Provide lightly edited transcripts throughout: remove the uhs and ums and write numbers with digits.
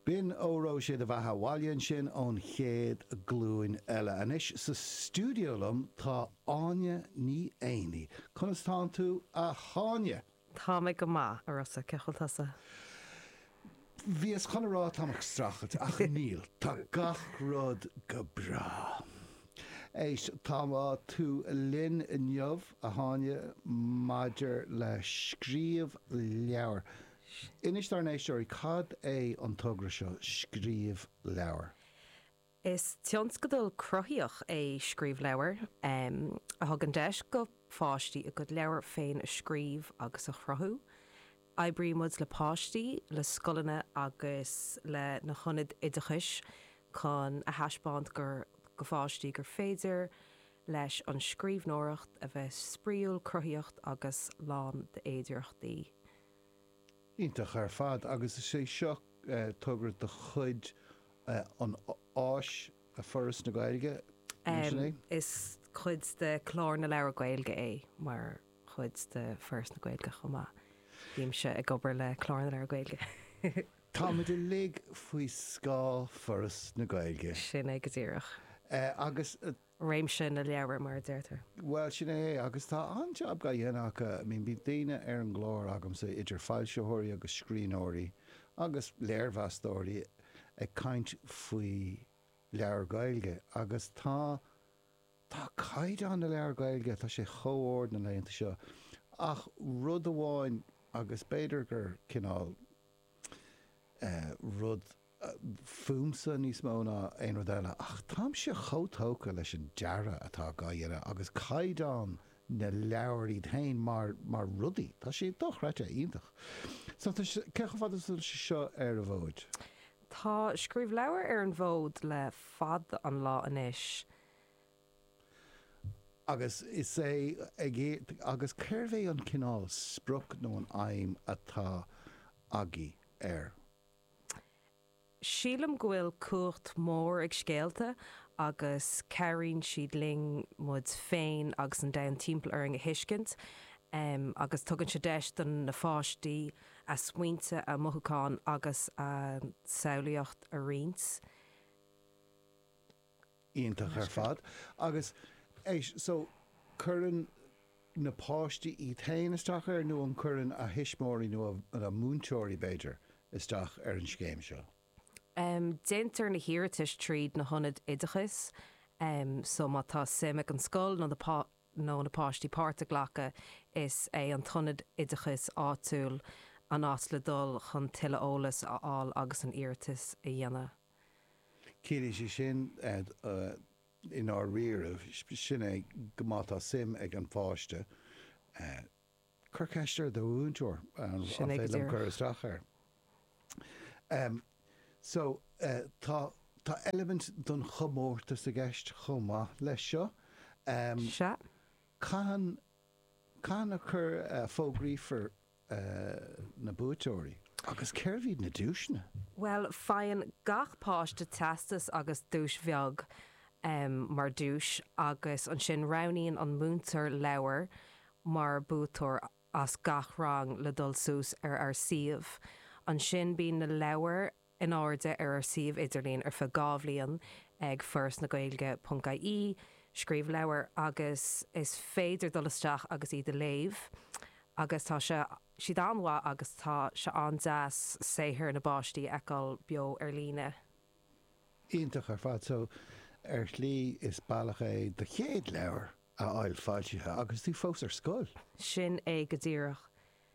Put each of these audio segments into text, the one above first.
Bin óró siad a bheitha bhailíonn sin ón chéad glúin eile. Anis sa stúdiolum tá Áine ní Éanaí. Conas tá tú a cháine? Tá mé go má ar sa ceoltasa. Bhí is chuna rá tamach strachelt ach níl tá gach rud go bra. Éis tá tú linn inniuh a háine maidir le scríomh leabhar. Inis tar nééisúirí cad é an tugra seo scríomh leabhar. Is tionscadal cruthaíoch é scríomh leabhar a thugann deis go fáistí a go leabhar féin a scríomh agus a chruthú. Aibrímuid le páistí, le scolanna agus le na chunid idechais chun a heispáint gur go fáistí gur féidir leis an scríbhnóireacht a bheith spríúil cruthaíocht agus lán de éidireachtaí. Ítach ar fad agus is sé seo tugra de chuid an áis a foras na Gaeilge. Is chuid de chlár na leabhar Gaeilge é mar chuid de foras na Gaeilge chumá. Bhím se ag gobar le chlár na leabhar Gaeilge. Tá muid i lig faoi scá foras na Gaeilge. Sin é go dtíireach. Agus Réimse na leabhar mar deirtar. Well sin é agus tá an job ga dhéanaach bhí daine ar an glór agam sa idir fáilseóirí agus scríóirí agus léirmheastóirí ag caint faoi leabhar Gaeilge agus tá caid an na leabhar Gaeilge tá sé chomhord na léonnta seo ach rud amháin agus beidir gur cinál rud fúmsa níos móna ein rud eile ach tám sé chotóca leis an deara atá gáile agus caiidán na leabharí tain mar rudaí tá sé dochreite iontach. So cecha fad is seo ar a bhóid? Tá scríomh leabhar ar an bhód le fad an lá inis. Agus is é agus céirvé an cinál spruc nó an aim atá agaí ar. Sílam gohfuil cuacht mór ag scéalta agus ceiríonn siad ling mud féin agus an dain timpeall ar an hiiscint agus tugann sé deis don na fáistí a smaointe a mothúcáin agus a saolaíocht a rions. Iontach ar fad. Agus so churann na páistí í tain isteach ar nó an churann a hismóirí nó a múnteoirí beidir isteach ar an scéim seo. Déintear na hiiritas tríd na honid idechas, so má tá simach an scoil nó na páistí páirrta ghlacha is é an tonid idechas áitiúil an asla dul chun tuile ólas áil agus an iiritas a dhéana. Círi sé sin in á riamh sin é go mátá sim ag an fáiste chur ceistir do únteoir an féile chur isteach ar. So tá element don chomórta sa gceist chomá leis seo. Se? Can a chur fógrífar na búitóirí agus céirhíad na dúisna? Well, fáin gach páiste testas agus dúis bheag mar dúis agus an sin raníonn an múntar leabhar mar bútóir as gach rang le dul sús ar siomh. An sin bíonn na leabhar in áde ar siomh idirlíonn ar fa gábhlíonn ag first na Gaeilge.ie, scríomh leabhar agus is féidir dul isteach agus iad a léamh agus tá siad anmha agus tá se andeas séthir na báistí eáil beo ar líne. Iontach ar fad, so ar lí is bailach é de chéad leabhar a áil fáiltithe agus tú fós ar scoil. Sin é go dtíreach.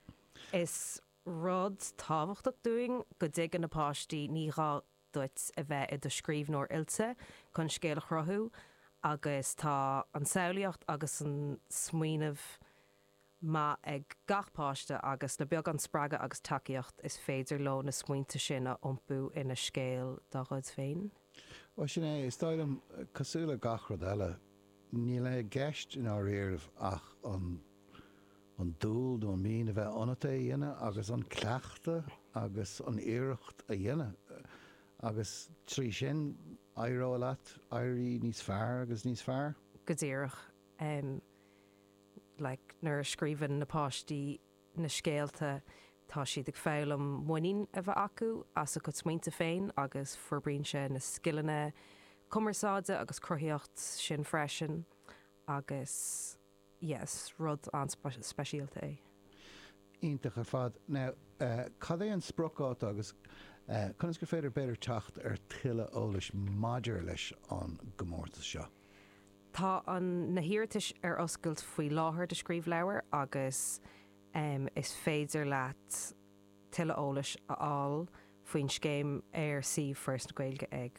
Is rud táhachtach dúing go dtí na páistí ní rá duit a bheith i do scríbhnóir ilte chun scéal chruthú agus tá an saolaíocht agus an smaoinemh má ag gach páiste agus le beag an sppraga agus takeíocht is féidir lo na smaointe sin a iompú ina scéal dá chud féin. Well sin é is stáilm cosúla gach rud eile ní le gceist in á riamh ach an dúil nó mín a bheith anata a dhéine agus an cleachta agus an iirecht a dhéine agus trí sin airó leat airí níos fearr agus níos fearr. Go dtíreach nuair scríbann na páistí na scéalta tá siad ag fáil muoín a bheith acu as a go smaointe féin agus forbríonn sé na skillanna cumarsáide agus cruthaíocht sin freisin agus yes, rud an speisialta é. Ítach ar fad. Now, cad é an sprocát agus chunas gur féidir beidir teacht ar tuile eolais maidir leis an gomórtas seo. Tá an na hirirtais ar oscailt faoi láthair de scríomh leabhar agus is féidir leat tuile eolais aáil faoin scéim ar si First na Gaeilge ag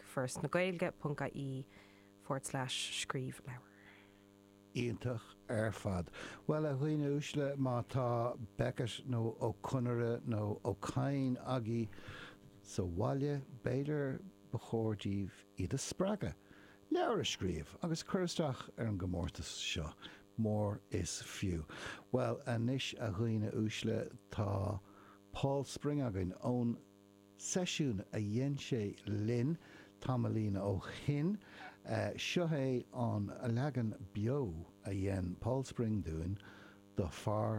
firstnagaeilge.ie/scríomh leabhar. Ítach ar fad. Well, a chuoine úsle má tá Beckett nó ó Conara nó ó Cain agé sa bhaile beidir bechórdíomh iad a sppraga. Leabhar a scríomh agus chuirteach ar an gomórtas seo. Mór is fiú. Well, anis a chuoine úsle tá Paul Spring againn ón seisiún a dhéan sé linn Tamalína ó Chin. Seo é an legan bio a dhéan Paul Spring dúin do far